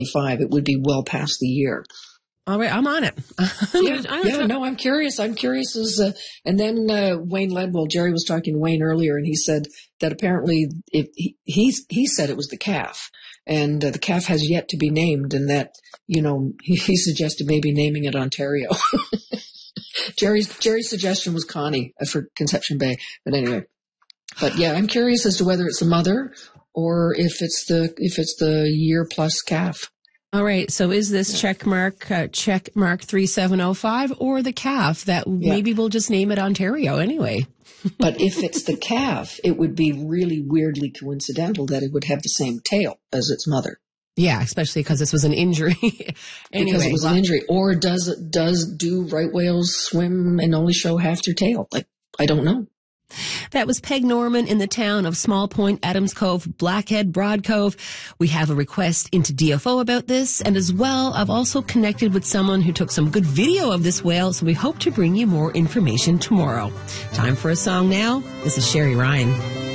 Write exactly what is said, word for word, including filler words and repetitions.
five, it would be well past the year. All right, I'm on it. yeah, yeah no, I'm curious. I'm curious as, uh, and then uh, Wayne Ledwell, Jerry was talking to Wayne earlier, and he said that apparently if he he, he said it was the calf, and uh, the calf has yet to be named, and that, you know, he, he suggested maybe naming it Ontario. Jerry's Jerry's suggestion was Connie for Conception Bay, but anyway. But yeah, I'm curious as to whether it's the mother or if it's the if it's the year plus calf. All right. So is this check mark, uh, check mark three seven oh five or the calf that yeah. maybe we'll just name it Ontario anyway? But if it's the calf, it would be really weirdly coincidental that it would have the same tail as its mother. Yeah, especially because this was an injury. Anyway, because it was well, an injury. Or does it, does do right whales swim and only show half their tail? Like, I don't know. That was Peg Norman in the town of Small Point, Adams Cove, Blackhead, Broad Cove. We have a request into D F O about this, and as well, I've also connected with someone who took some good video of this whale, so we hope to bring you more information tomorrow. Time for a song now. This is Sherry Ryan.